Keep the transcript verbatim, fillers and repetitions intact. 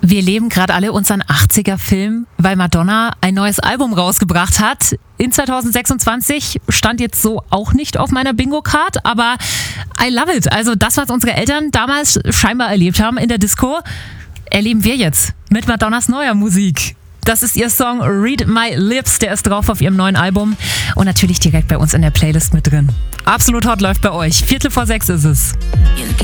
Wir leben gerade alle unseren achtziger-Film, weil Madonna ein neues Album rausgebracht hat. In zwanzig sechsundzwanzig stand jetzt so auch nicht auf meiner Bingo-Card, aber I love it. Also das, was unsere Eltern damals scheinbar erlebt haben in der Disco, erleben wir jetzt mit Madonnas neuer Musik. Das ist ihr Song Read My Lips, der ist drauf auf ihrem neuen Album und natürlich direkt bei uns in der Playlist mit drin. Absolut Hot läuft bei euch. Viertel vor sechs ist es.